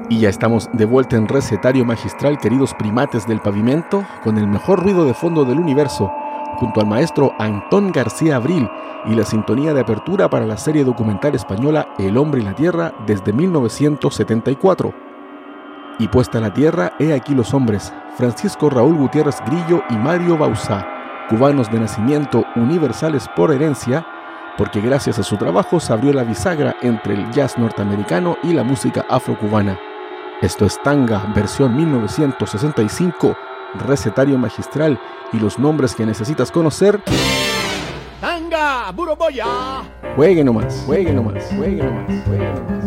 Y ya estamos de vuelta en Recetario Magistral, queridos primates del pavimento, con el mejor ruido de fondo del universo, junto al maestro Antón García Abril y la sintonía de apertura para la serie documental española El hombre y la tierra desde 1974. Y puesta a la tierra, he aquí los hombres, Francisco Raúl Gutiérrez Grillo y Mario Bauzá, cubanos de nacimiento, universales por herencia, porque gracias a su trabajo se abrió la bisagra entre el jazz norteamericano y la música afrocubana. Esto es Tanga, versión 1965, Recetario Magistral, y los nombres que necesitas conocer. Tanga, Buroboya. Juegue nomás, juegue nomás, juegue nomás, juegue nomás.